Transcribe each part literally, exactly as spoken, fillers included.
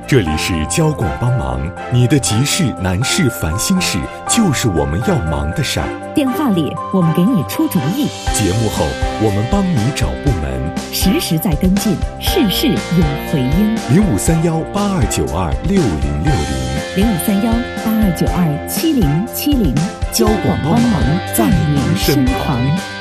这里是交广帮忙，你的急事难事烦心事就是我们要忙的事儿。 电话里我们给你出主意， 节目后我们帮你找部门， 实时在跟进，事事有回音。 零五三幺八二九二六零六零， 零五三幺八二九二七零七零，交广帮忙在您身旁。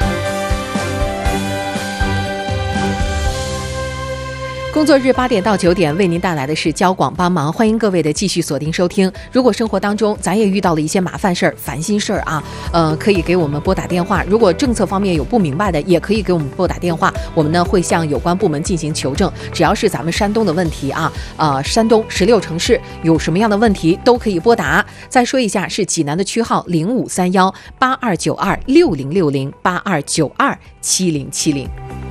工作日八点到九点为您带来的是交广帮忙，欢迎各位的继续锁定收听。如果生活当中咱也遇到了一些麻烦事儿、烦心事儿啊，呃，可以给我们拨打电话。如果政策方面有不明白的，也可以给我们拨打电话，我们呢会向有关部门进行求证。只要是咱们山东的问题啊，呃，山东十六城市有什么样的问题都可以拨打。再说一下，是济南的区号零五三幺八二九二六零六零八二九二七零七零。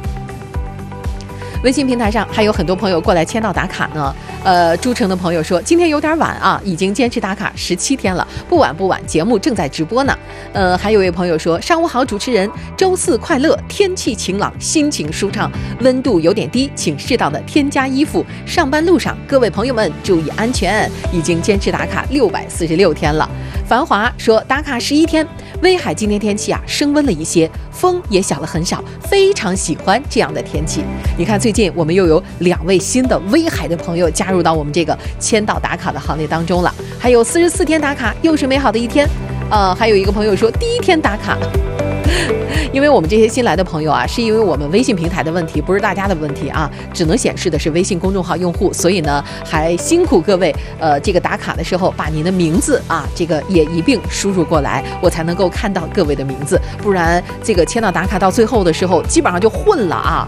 微信平台上还有很多朋友过来签到打卡呢。呃，诸城的朋友说今天有点晚啊，已经坚持打卡十七天了，不晚不晚，节目正在直播呢。呃，还有一位朋友说上午好，主持人，周四快乐，天气晴朗，心情舒畅，温度有点低，请适当的添加衣服。上班路上各位朋友们注意安全，已经坚持打卡六百四十六天了。繁华说打卡十一天，威海今天天气啊升温了一些，风也小了很少，非常喜欢这样的天气。你看最近我们又有两位新的威海的朋友加入到我们这个签到打卡的行列当中了，还有四十四天打卡，又是美好的一天。呃，还有一个朋友说第一天打卡。因为我们这些新来的朋友啊，是因为我们微信平台的问题，不是大家的问题啊，只能显示的是微信公众号用户，所以呢，还辛苦各位，呃，这个打卡的时候把您的名字啊，这个也一并输入过来，我才能够看到各位的名字，不然这个签到打卡到最后的时候，基本上就混了啊。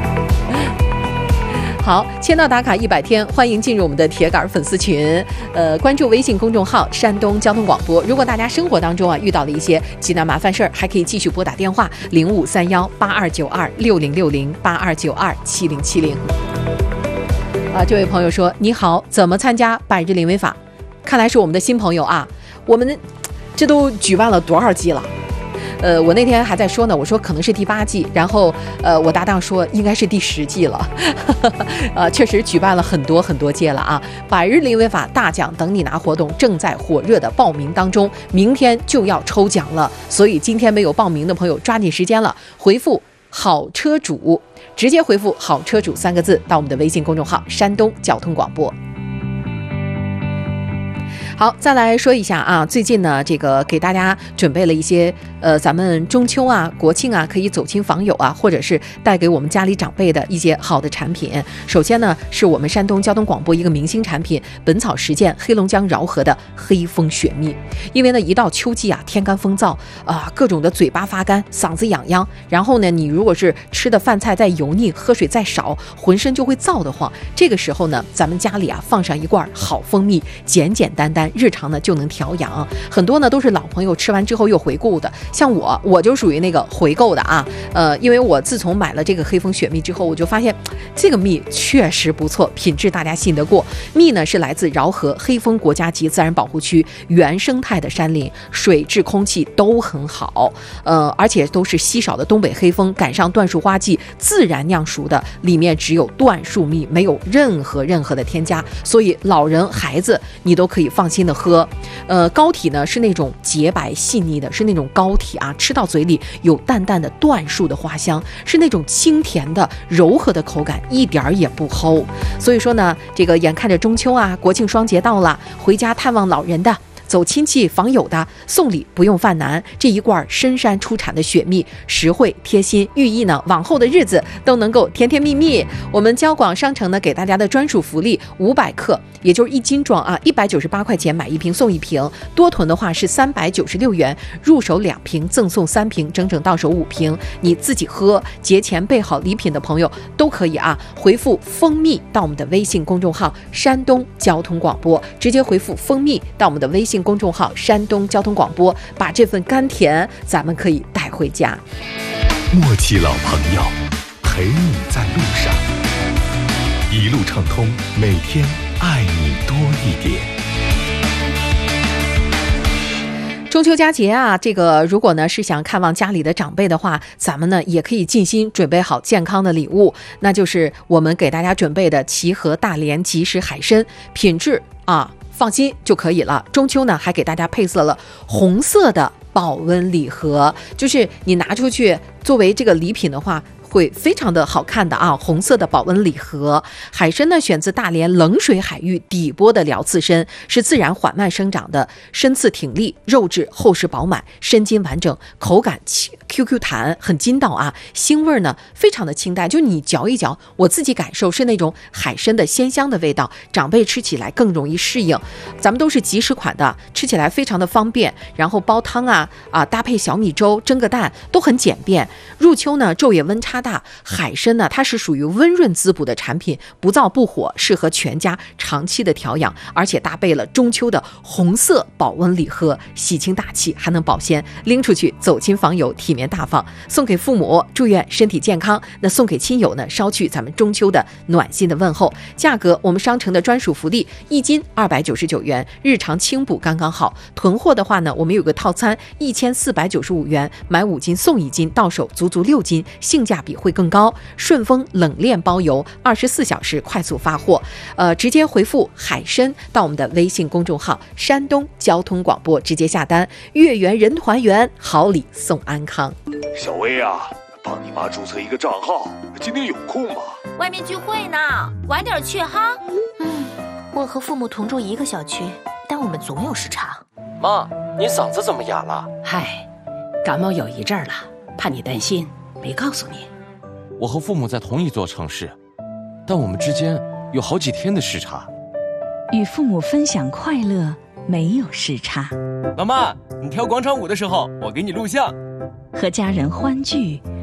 好，签到打卡一百天，欢迎进入我们的铁杆粉丝群，呃，关注微信公众号山东交通广播。如果大家生活当中啊遇到了一些急难麻烦事儿，还可以继续拨打电话零五三幺八二九二六零六零八二九二七零七零。啊，这位朋友说你好，怎么参加百日零违法？看来是我们的新朋友啊，我们这都举办了多少季了？呃，我那天还在说呢，我说可能是第八季，然后呃，我搭档说应该是第十季了，呃，确实举办了很多很多届了啊！百日零违法大奖等你拿活动正在火热的报名当中，明天就要抽奖了，所以今天没有报名的朋友抓紧时间了，回复好车主，直接回复好车主三个字到我们的微信公众号山东交通广播。好，再来说一下啊，最近呢，这个给大家准备了一些呃，咱们中秋啊、国庆啊，可以走亲访友啊，或者是带给我们家里长辈的一些好的产品。首先呢，是我们山东交通广播一个明星产品——本草实践黑龙江饶河的黑蜂雪蜜。因为呢，一到秋季啊，天干风燥啊、呃，各种的嘴巴发干、嗓子痒痒，然后呢，你如果是吃的饭菜再油腻，喝水再少，浑身就会燥得慌。这个时候呢，咱们家里啊放上一罐好蜂蜜，简简单单。日常呢就能调养，很多呢都是老朋友吃完之后又回购的，像我我就属于那个回购的啊，呃，因为我自从买了这个黑蜂雪蜜之后，我就发现这个蜜确实不错，品质大家信得过。蜜呢是来自饶河黑蜂国家级自然保护区原生态的山林，水质空气都很好，呃，而且都是稀少的东北黑蜂赶上椴树花季自然酿熟的，里面只有椴树蜜，没有任何任何的添加，所以老人孩子你都可以放心的喝。呃，膏体呢是那种洁白细腻的，是那种膏体啊，吃到嘴里有淡淡的椴树的花香，是那种清甜的柔和的口感，一点儿也不齁。所以说呢，这个眼看着中秋啊，国庆双节到了，回家探望老人的，走亲戚访友的，送礼不用犯难。这一罐深山出产的雪蜜，实惠贴心，寓意呢往后的日子都能够甜甜蜜蜜。我们交广商城呢给大家的专属福利，五百克，也就是一斤装啊，一百九十八块钱买一瓶送一瓶，多囤的话是三百九十六元，入手两瓶赠送三瓶，整整到手五瓶，你自己喝。节前备好礼品的朋友都可以啊，回复蜂蜜到我们的微信公众号山东交通广播，直接回复蜂蜜到我们的微信公众号山东交通广播，把这份甘甜咱们可以带回家。 默契老朋友，陪你在路上，一路畅通，每天爱你多一点。 中秋佳节啊，这个如果呢是想看望家里的长辈的话，咱们呢也可以尽心准备好健康的礼物，那就是我们给大家准备的齐禾大连即食海参，品质啊放心就可以了。中秋呢还给大家配色了红色的保温礼盒，就是你拿出去作为这个礼品的话，会非常的好看的啊！红色的保温礼盒，海参呢选自大连冷水海域底波的辽刺参，是自然缓慢生长的，参刺挺立，肉质厚实饱满，参筋完整，口感 Q Q 弹，很筋道啊。腥味呢非常的清淡，就你嚼一嚼，我自己感受是那种海参的鲜香的味道，长辈吃起来更容易适应。咱们都是即食款的，吃起来非常的方便，然后煲汤啊啊搭配小米粥，蒸个蛋都很简便。入秋呢昼夜温差大，海参呢它是属于温润滋补的产品，不燥不火，适合全家长期的调养，而且搭配了中秋的红色保温礼盒，喜庆大气还能保鲜，拎出去走亲访友体面大方，送给父母祝愿身体健康，那送给亲友呢捎去咱们中秋的暖心的问候。价格我们商城的专属福利，一斤二百九十九元，日常清补刚刚好。囤货的话呢，我们有个套餐一千四百九十五元，买五斤送一斤，到手足足六斤，性价比会更高。顺丰冷链包邮，二十四小时快速发货。呃，直接回复海参到我们的微信公众号山东交通广播，直接下单，月圆人团圆，好礼送安康。 小薇啊，帮你妈注册一个账号，今天有空吗？ 外面聚会呢，晚点去哈。嗯，我和父母同住一个小区，但我们总有时差。 妈，你嗓子怎么哑了？ 嗨，感冒有一阵了，怕你担心，没告诉你。 我和父母在同一座城市，但我们之间有好几天的时差。 与父母分享快乐，没有时差。 老妈，你跳广场舞的时候，我给你录像。 和家人欢聚，